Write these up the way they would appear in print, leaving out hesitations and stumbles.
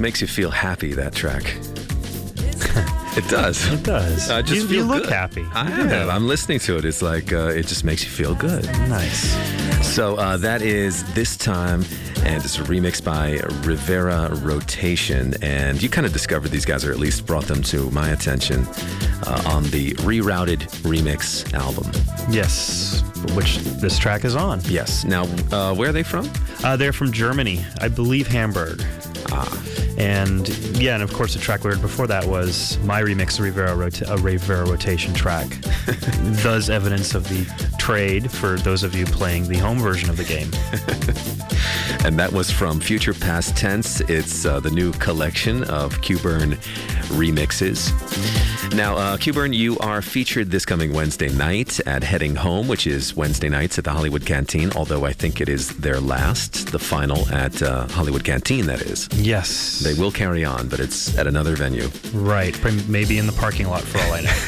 makes you feel happy, that track. It does. It does. I just feel you look good. happy. I am. I'm listening to it. It's like, it just makes you feel good. Nice. So that is This Time, and it's a remix by Rivera Rotation. And you kind of discovered these guys, or at least brought them to my attention on the Rerouted Remix album. Yes, which this track is on. Yes. Now, where are they from? They're from Germany, I believe Hamburg. And yeah, and of course the track we heard before that was my remix, a Rivera Rotation track. Thus evidence of the trade for those of you playing the home version of the game. And that was from Future Past Tense. It's the new collection of Q-Burn remixes. Now, Q-Burn, you are featured this coming Wednesday night at Heading Home, which is Wednesday nights at the Hollywood Canteen, although I think it is their last, the final at Hollywood Canteen, that is. Yes. They will carry on, but it's at another venue. Right. Maybe in the parking lot for all I know.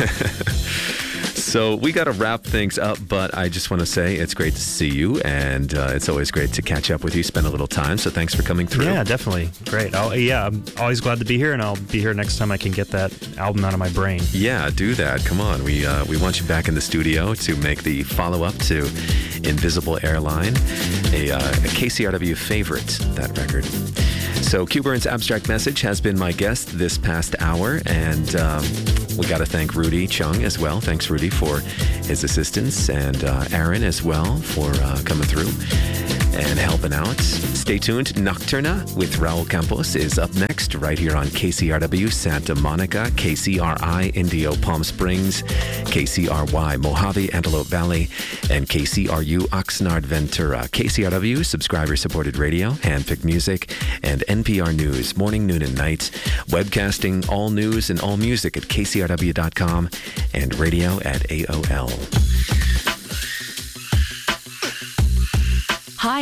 So we got to wrap things up, but I just want to say it's great to see you, and it's always great to catch up with you, spend a little time. So thanks for coming through. Yeah, definitely. Great. I'm always glad to be here, and I'll be here next time I can get that album out of my brain. Yeah, do that. Come on. We want you back in the studio to make the follow-up to Invisible Airline, a KCRW favorite, that record. So Q-Burn's Abstract Message has been my guest this past hour, and we got to thank Rudy Chung as well. Thanks, Rudy, for his assistance, and Aaron as well for coming through and helping out. Stay tuned. Nocturna with Raul Campos is up next right here on KCRW Santa Monica, KCRI Indio Palm Springs, KCRY Mojave Antelope Valley, and KCRU Oxnard Ventura. KCRW, subscriber-supported radio, handpicked music, and NPR News, morning, noon, and night. Webcasting all news and all music at kcrw.com and radio at AOL.